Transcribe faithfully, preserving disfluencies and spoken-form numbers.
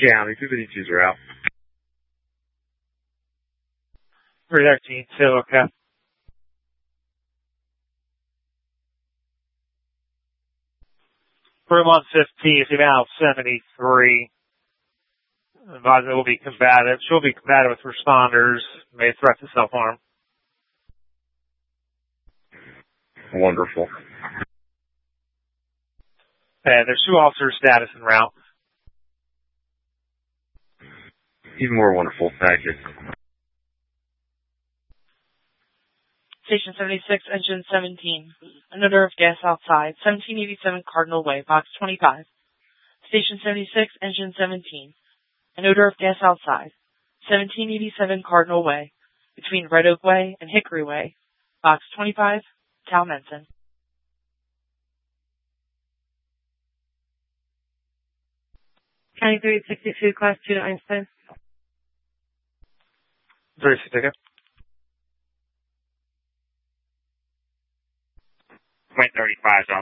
Yeah, the two fifty-twos are out. three thirteen, still okay. For one fifteen, it's about seventy-three. Advisor will be combative. She'll be combative with responders. May threat to self-harm. Wonderful. And there's two officers status en route. Even more wonderful. Thank you. Station seventy-six, Engine seventeen. An odor of gas outside. seventeen eighty-seven Cardinal Way, Box twenty-five. Station seventy-six, Engine seventeen. An odor of gas outside. seventeen eighty-seven Cardinal Way, between Red Oak Way and Hickory Way, Box twenty-five, Tal Menson. County three sixty-two, Class two to Einstein. three sixty-two. Point thirty-five,